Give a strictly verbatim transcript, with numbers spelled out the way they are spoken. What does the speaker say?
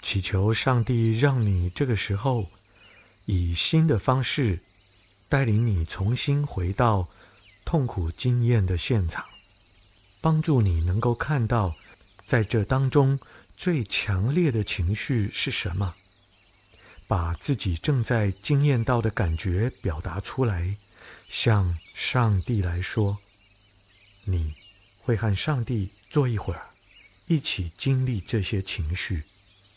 祈求上帝让你这个时候以新的方式带领你重新回到痛苦经验的现场，帮助你能够看到在这当中最强烈的情绪是什么，把自己正在经验到的感觉表达出来，向上帝来说。你会和上帝坐一会儿，一起经历这些情绪。